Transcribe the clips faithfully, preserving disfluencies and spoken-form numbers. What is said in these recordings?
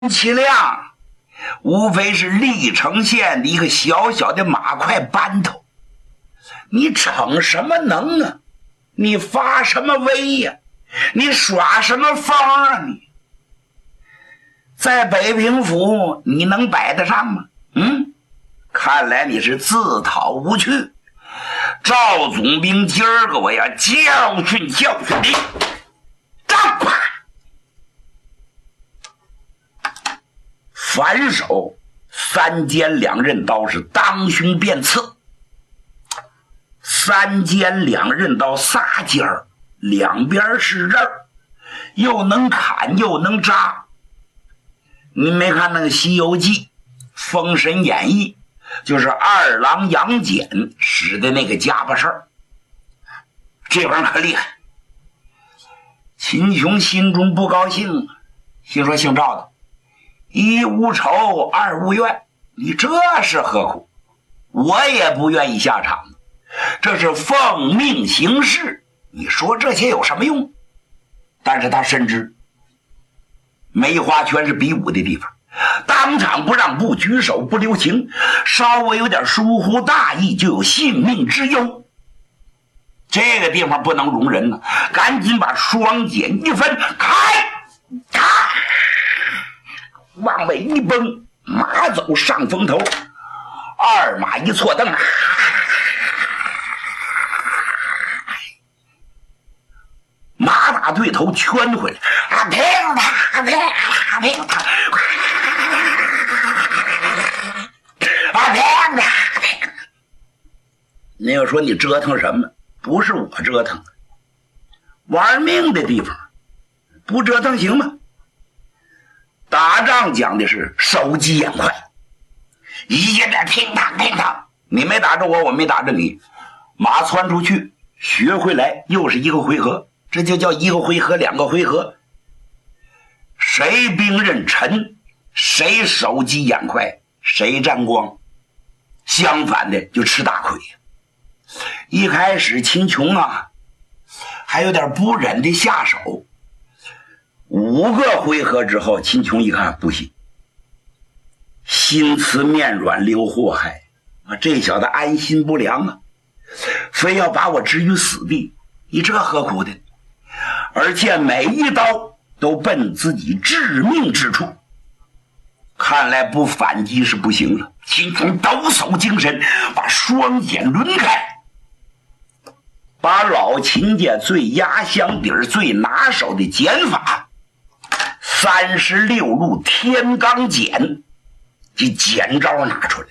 其亮无非是历城县的一个小小的马块班头，你逞什么能啊？你发什么威呀、啊？你耍什么风啊你？在北平府你能摆得上吗？嗯，看来你是自讨无趣。赵总兵今儿个我要教训教训你。张啪！反手三尖两刃刀是当胸便刺，三尖两刃刀仨尖儿，两边是刃，又能砍又能扎。你没看那个《西游记》《封神演义》，就是二郎杨戬使的那个家伙事儿，这玩意儿可厉害。秦琼心中不高兴，心说姓赵的，一无仇二无怨，你这是何苦？我也不愿意下场，这是奉命行事，你说这些有什么用？但是他深知梅花圈是比武的地方，当场不让步，举手不留情，稍微有点疏忽大意就有性命之忧，这个地方不能容人呢、啊、赶紧把双锏一分，开开往外一崩，马走上风头，二马一错蹬，马打对头圈回来，啊平他平他平他啊平他平。你要说你折腾什么？不是我折腾，玩命的地方不折腾行吗？打仗讲的是手疾眼快，一点点乒乓乒乓，你没打着我，我没打着你，马窜出去学回来又是一个回合，这就叫一个回合两个回合，谁兵刃沉，谁手疾眼快，谁沾光，相反的就吃大亏。一开始秦琼啊还有点不忍的下手，五个回合之后，秦琼一看不行，心慈面软留祸害啊，这小子安心不良啊，非要把我置于死地，你这何苦的？而且每一刀都奔自己致命之处，看来不反击是不行了。秦琼抖擞精神，把双锏抡开，把老秦家最压箱底儿最拿手的剪法三十六路天罡剪这剪招拿出来。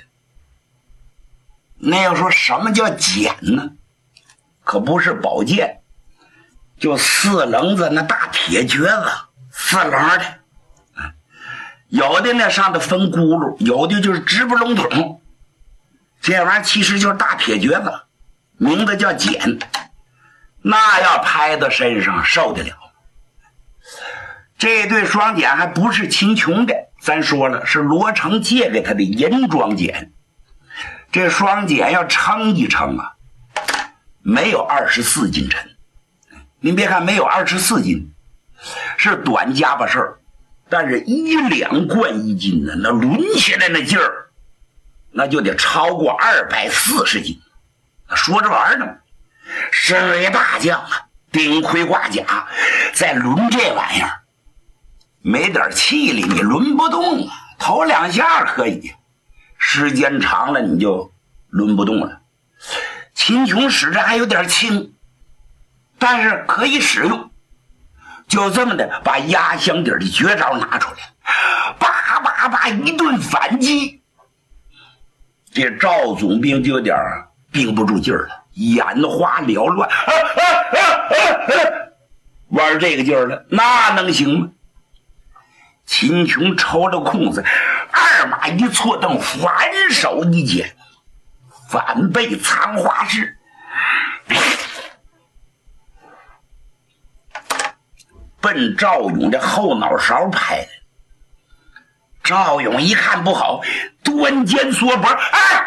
那要说什么叫剪呢？可不是宝剑，就四棱子那大铁橛子，四棱的，有的呢上头分轱辘，有的就是直不笼统，这玩意儿其实就是大铁橛子，名字叫剪。那要拍到身上受得了？这对双锏还不是秦琼的，咱说了是罗成借给他的银装锏。这双锏要称一称啊，没有二十四斤沉。您别看没有二十四斤，是短家伙事儿，但是一两贯一斤呢，那抡起来那劲儿，那就得超过二百四十斤。说这玩意儿呢，身为大将啊，顶盔挂甲，再抡这玩意儿，没点气力你抡不动啊。头两下可以，时间长了你就抡不动了。秦琼使着还有点轻，但是可以使用，就这么的把压箱底的绝招拿出来，叭叭叭一顿反击。这赵总兵就有点并不住劲儿了，眼花缭乱，啊啊啊啊啊、玩这个劲儿了，那能行吗？秦琼抽了空子，二马一错蹬，反手一剪，反背藏花式，奔赵勇的后脑勺拍的。赵勇一看不好，端肩缩脖，啊！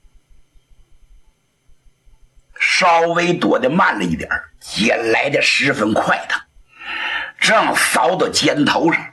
稍微躲得慢了一点，剪来的十分快的，正扫到肩头上。